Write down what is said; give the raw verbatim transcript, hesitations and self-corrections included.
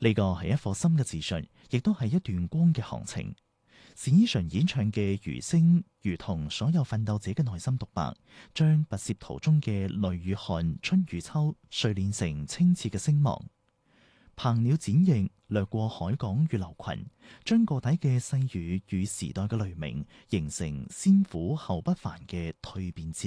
呢個係一顆心嘅自信，亦都係一段光嘅行程。冼依純演唱嘅餘聲，如同所有奮鬥者嘅內心獨白，將跋涉途中嘅淚與汗、春與秋，淬煉成清澈嘅聲望。鵬鳥展翼，掠過海港與流群，將個體嘅細語與時代嘅雷鳴，形成先苦後不凡嘅蛻變之